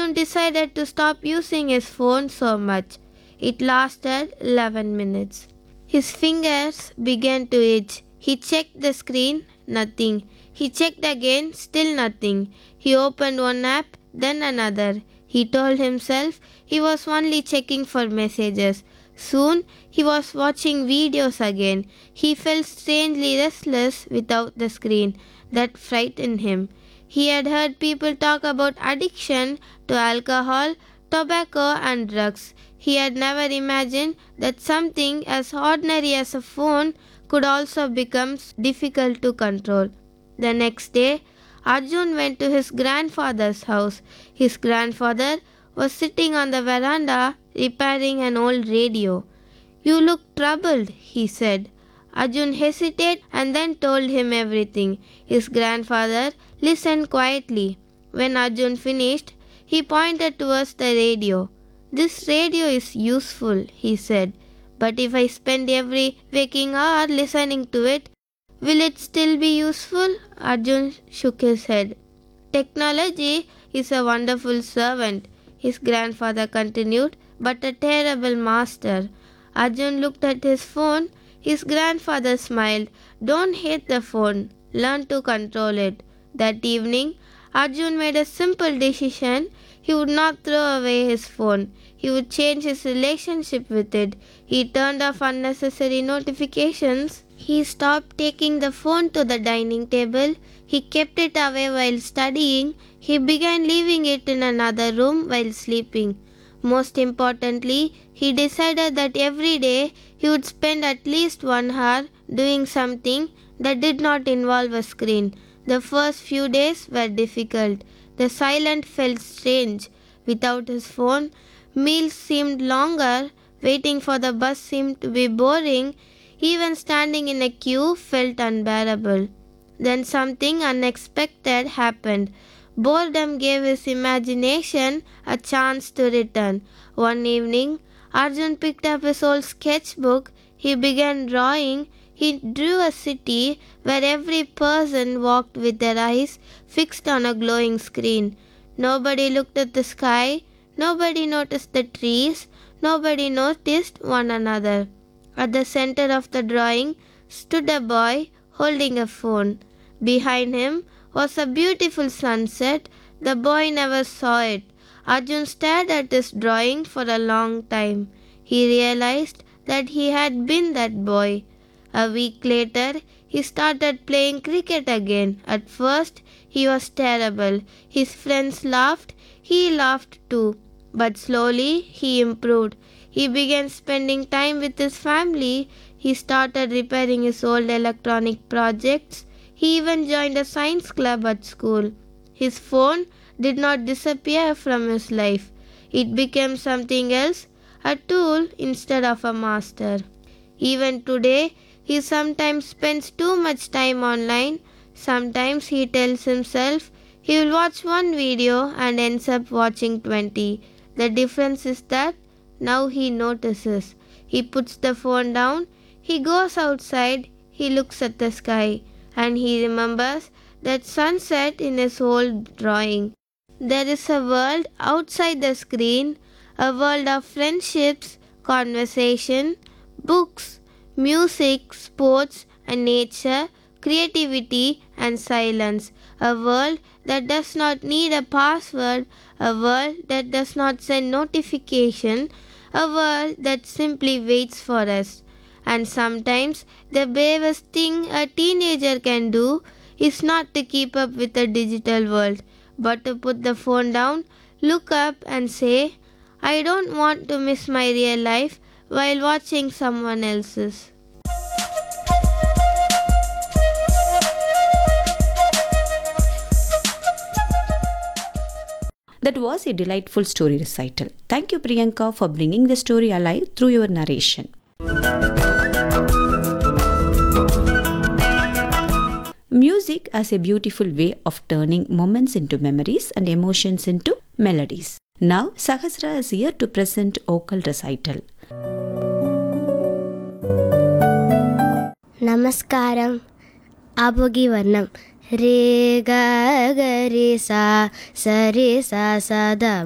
Arjun decided to stop using his phone so much. It lasted 11 minutes. His fingers began to itch. He checked the screen, nothing. He checked again, still nothing. He opened one app, then another. He told himself he was only checking for messages. Soon he was watching videos again. He felt strangely restless without the screen. That frightened him. He had heard people talk about addiction to alcohol, tobacco, and drugs. He had never imagined that something as ordinary as a phone could also become difficult to control. The next day, Arjun went to his grandfather's house. His grandfather was sitting on the veranda repairing an old radio. "You look troubled," he said. Arjun hesitated and then told him everything. His grandfather listened quietly. When Arjun finished, he pointed towards the radio. "This radio is useful," he said. "But if I spend every waking hour listening to it, will it still be useful?" Arjun shook his head. "Technology is a wonderful servant," his grandfather continued, "but a terrible master." Arjun looked at his phone. His grandfather smiled. "Don't hate the phone. Learn to control it." That evening, Arjun made a simple decision. He would not throw away his phone. He would change his relationship with it. He turned off unnecessary notifications. He stopped taking the phone to the dining table. He kept it away while studying. He began leaving it in another room while sleeping. Most importantly, he decided that every day he would spend at least 1 hour doing something that did not involve a screen. The first few days were difficult. The silence felt strange. Without his phone, meals seemed longer. Waiting for the bus seemed to be boring. Even standing in a queue felt unbearable. Then something unexpected happened. Boredom gave his imagination a chance to return. One evening, Arjun picked up his old sketchbook. He began drawing. He drew a city where every person walked with their eyes fixed on a glowing screen. Nobody looked at the sky. Nobody noticed the trees. Nobody noticed one another. At the center of the drawing stood a boy holding a phone. Behind him was a beautiful sunset. The boy never saw it. Arjun stared at his drawing for a long time. He realized that he had been that boy. A week later, he started playing cricket again. At first, he was terrible. His friends laughed. He laughed too. But slowly, he improved. He began spending time with his family. He started repairing his old electronic projects. He even joined a science club at school. His phone did not disappear from his life. It became something else, a tool instead of a master. Even today, he sometimes spends too much time online. Sometimes he tells himself he will watch one video and ends up watching 20. The difference is that now he notices. He puts the phone down. He goes outside. He looks at the sky. And he remembers that sunset in his old drawing. There is a world outside the screen, a world of friendships, conversation, books, music, sports and nature, creativity and silence. A world that does not need a password, a world that does not send notification, a world that simply waits for us. And sometimes the bravest thing a teenager can do is not to keep up with the digital world, but to put the phone down, look up and say, "I don't want to miss my real life while watching someone else's." That was a delightful story recital. Thank you, Priyanka, for bringing the story alive through your narration. Music as a beautiful way of turning moments into memories and emotions into melodies. Now, Sahasra is here to present vocal recital. Namaskaram. Abogi Varnam. Re ga ga re sa sa da